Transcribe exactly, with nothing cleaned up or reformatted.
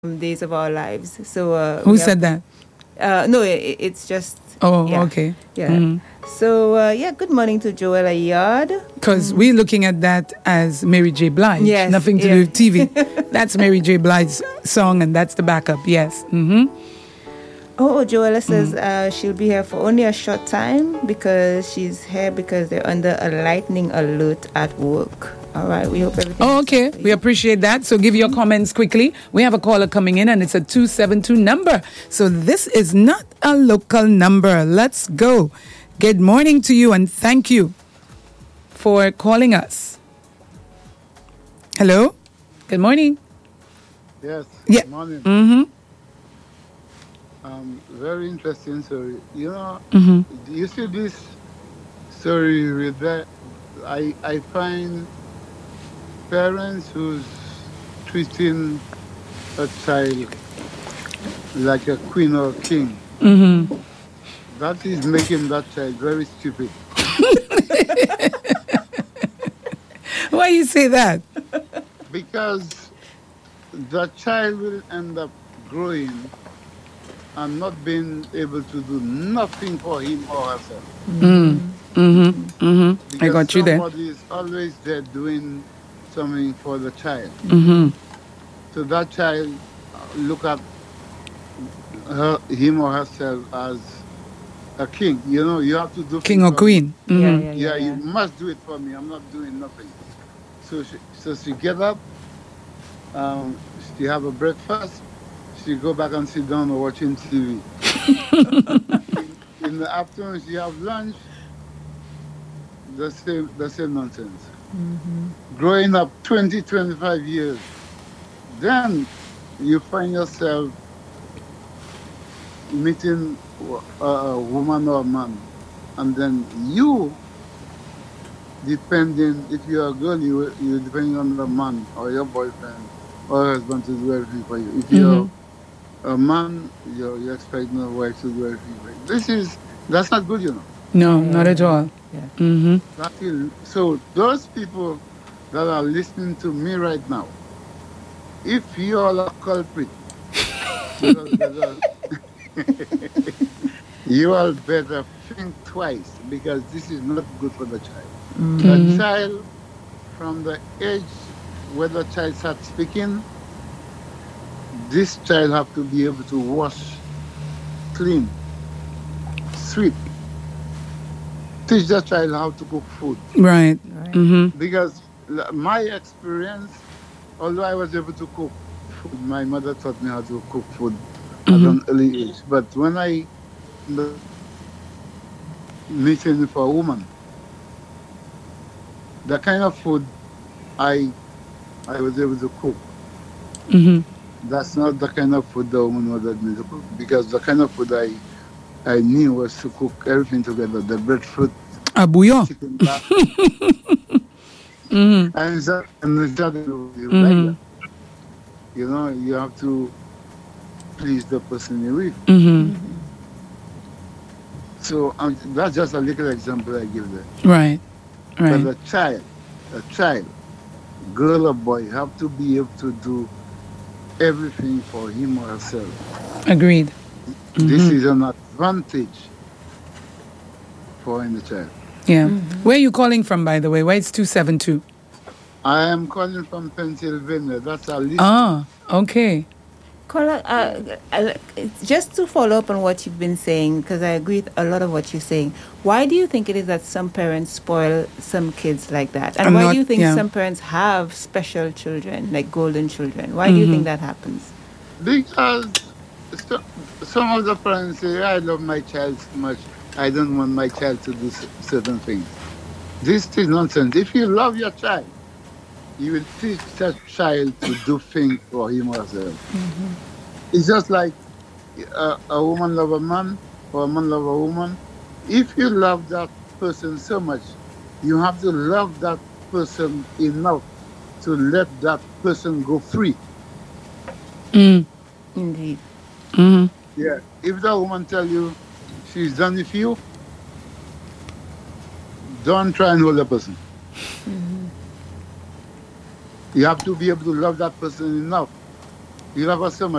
days of our lives. So uh, Who we said have, that? uh, no, it, it's just. Oh, yeah, okay. Yeah. Mm. So uh, yeah, good morning to Joella Yard. Because we're looking at that as Mary J. Blige. Yes, Nothing to yeah. do with T V. That's Mary J. Blige's song, and that's the backup. Yes. Mm-hmm. Oh, Joella says uh, she'll be here for only a short time because she's here because they're under a lightning alert at work. All right, we hope everything. Oh, okay. We appreciate that. So give your comments quickly. We have a caller coming in, and it's a two seven two number. So this is not a local number. Let's go. Good morning to you, and thank you for calling us. Hello? Good morning. Yes, Yeah. good morning. Mm-hmm. Um, very interesting story. You know, Mm-hmm. you see this story with that, I, I find parents who's treating a child like a queen or king, Mm-hmm. that is making that child very stupid. Why you say that? Because the child will end up growing and not being able to do nothing for him or herself. Mm. Mm-hmm. Mm-hmm. I Because got you there. somebody is always there doing something for the child. Mm-hmm. So that child uh, look at her, him or herself as a king. You know, you have to do King things or for me. queen. Yeah, Mm-hmm. yeah, Yeah, yeah. you must do it for me. I'm not doing nothing. So she, so she get up. Um, she have a breakfast. She go back and sit down watching T V. in, in the afternoon, she have lunch. The same, the same nonsense. Growing up twenty, twenty-five years, then you find yourself meeting a, a woman or a man, and then you, depending, if you're a girl, you you depending on the man or your boyfriend or husband to do everything for you. If you're a man, you're, you're expecting a wife to do everything for you. This is, that's not good, you know. No, not at all. Yeah. Mm-hmm. That is, so those people that are listening to me right now, if you are a culprit, you all better, you all better think twice, because this is not good for the child. The child, from the age where the child starts speaking, this child have to be able to wash, clean, sweep. Teach the child how to cook food. Right. Right. Mm-hmm. Because l- my experience, although I was able to cook food, my mother taught me how to cook food at an early age. But when I m- meeting for a woman, the kind of food I I was able to cook, Mm-hmm. that's not the kind of food the woman wanted me to cook. Because the kind of food I I knew was to cook everything together: the breadfruit, A bouillon. chicken back, Mm-hmm. and it's not, and it's not like Mm-hmm. that. You know, you have to please the person you're with. Mm-hmm. So um, that's just a little example I give there. Right. But Right. a child, a child, girl or boy, have to be able to do everything for him or herself. Agreed. This is an advantage for any child. Yeah. Where are you calling from, by the way? Why it's two seven two? I am calling from Pennsylvania. That's our list. Ah, okay. Caller, uh, uh, it's just to follow up on what you've been saying, because I agree with a lot of what you're saying. Why do you think it is that some parents spoil some kids like that? And I'm why not- do you think yeah. some parents have special children, like golden children? Why do you think that happens? Because so, some of the parents say, I love my child so much, I don't want my child to do c- certain things. This is nonsense. If you love your child, you will teach that child to do things for him or herself. It's just like a, a woman love a man or a man love a woman. If you love that person so much, you have to love that person enough to let that person go free. Mm. Indeed. Mm-hmm. Yeah. If the woman tell you she's done with you, don't try and hold the person. You have to be able to love that person enough You love her so much.